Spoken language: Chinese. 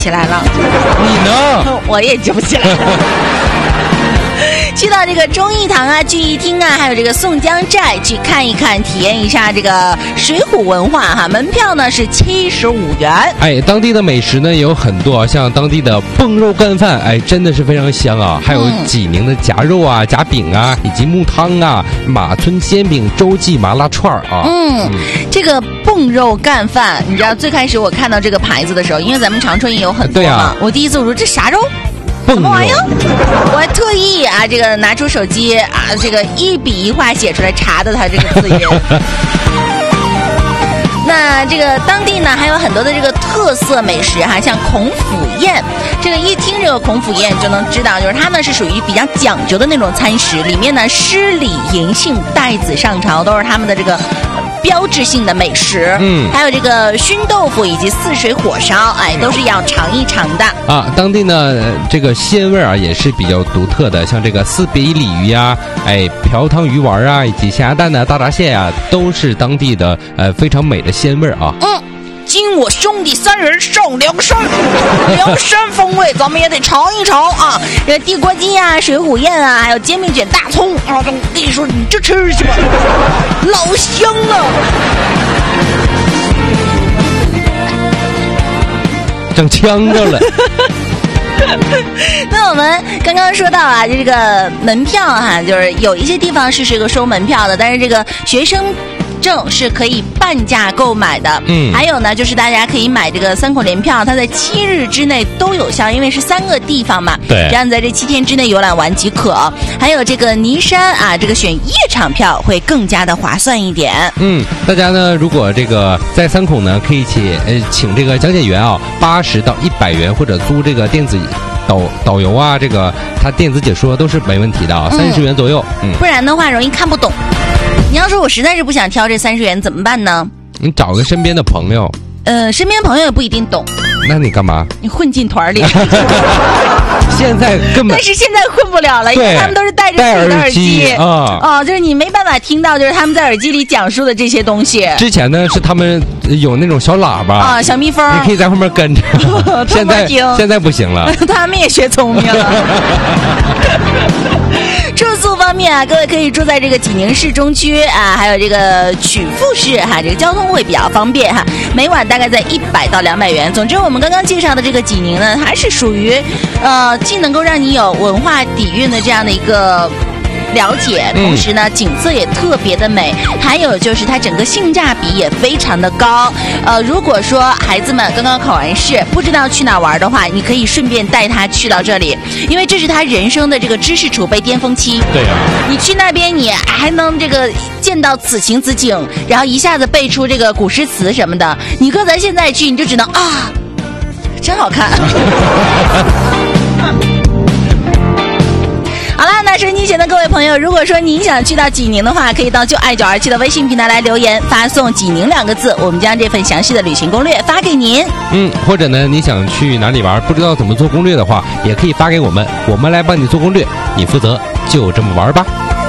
起来了。 你呢？ 我也记不起来了。去到这个忠义堂啊、聚义厅啊，还有这个宋江寨去看一看，体验一下这个水浒文化哈。门票呢是75元。 哎，当地的美食呢也有很多，像当地的蹦肉干饭，哎，真的是非常香啊。还有济宁的夹肉啊、夹饼啊，以及木汤啊、马村煎饼、周记麻辣串啊。 这个蹦肉干饭，你知道最开始我看到这个牌子的时候，因为咱们长春也有很多嘛， 对啊， 我第一次我说这啥肉？什么玩意儿？我还特意啊，这个拿出手机啊，这个一笔一画写出来查的它这个字音。那这个当地呢还有很多的这个特色美食哈，像孔府宴，这个一听这个孔府宴就能知道，就是它呢是属于比较讲究的那种餐食，里面呢诗礼银杏带子上朝都是他们的这个标志性的美食。还有这个熏豆腐以及泗水火烧，哎，都是要尝一尝的啊。当地呢这个鲜味啊也是比较独特的，像这个四比鲤鱼呀，哎，瓢汤鱼丸啊，以及咸鸭蛋呢、大闸蟹啊，都是当地的非常美的鲜味啊。 今我兄弟3人上梁山，梁山风味咱们也得尝一尝啊！这地锅鸡啊、水浒宴啊，还有煎饼卷大葱啊，我跟你说，你这吃去吧，老香了。 整呛着了。 那我们刚刚说到啊，这个门票哈，就是有一些地方是这个收门票的，但是这个学生证是可以半价购买的。还有呢，就是大家可以买这个3口联票，它在7日之内都有效，因为是3个地方嘛。 对， 这样在这7天之内游览完即可。还有这个尼山啊，这个选夜场票会更加的划算一点。 大家呢，如果这个在3孔呢，可以请这个讲解员啊，80到100元，或者租这个电子导游啊，这个他电子解说都是没问题的啊，30元左右。 不然的话容易看不懂。你要说我实在是不想挑这30元怎么办呢？ 你找个身边的朋友。 身边朋友也不一定懂。 那你干嘛？ 你混进团里。 现在根本， 但是现在混不了了，因为他们都是戴着自己的耳机啊， 就是你没办法听到，就是他们在耳机里讲述的这些东西。 之前呢是他们有那种小喇叭啊，小蜜蜂， 你可以在后面跟着。现在不行了， 他们也学聪明了。住宿方面啊，各位可以住在这个济宁市中区啊，还有这个曲阜市哈，这个交通会比较方便哈。每晚大概在100到200元。总之，我们刚刚介绍的这个济宁呢，还是属于既能够让你有文化底蕴的这样的一个了解，同时呢景色也特别的美，还有就是它整个性价比也非常的高。如果说孩子们刚刚考完试不知道去哪玩的话，你可以顺便带他去到这里，因为这是他人生的这个知识储备巅峰期。 对啊， 你去那边你还能这个见到此情此景，然后一下子背出这个古诗词什么的。你搁咱现在去，你就只能啊，真好看。好啦，那收音机前的各位朋友，如果说您想去到济宁的话，可以到就爱927的微信平台来留言，发送济宁2个字，我们将这份详细的旅行攻略发给您。 或者呢，你想去哪里玩，不知道怎么做攻略的话，也可以发给我们，我们来帮你做攻略，你负责就这么玩吧。